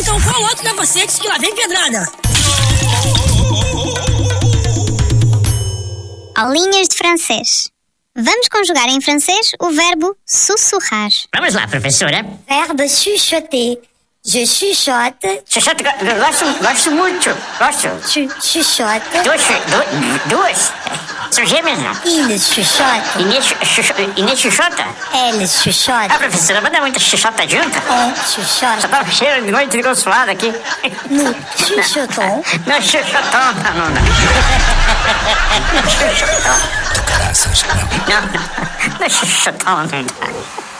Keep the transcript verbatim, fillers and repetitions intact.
Então qual outro capacete que lá vem pedrada? Aulinhas de francês. Vamos conjugar em francês o verbo sussurrar. Vamos lá, professora. Verbe chuchoter. Je chuchote. Chuchote, gosto, gosto muito. Gosto. Tu chuchote. Duas, du- duas. São gêmeas, não? Il chuchote. Inês, chucho, Inês chuchota? Elle chuchote. Ah, professora, manda muita chuchota junta. On chuchote. Só tava cheio de noite de consulado aqui. Nous chuchotons. Não é chuchotão, não, não, não. Não é chuchotão. Do caraças, não. Não, não. Não é chuchotão, não dá.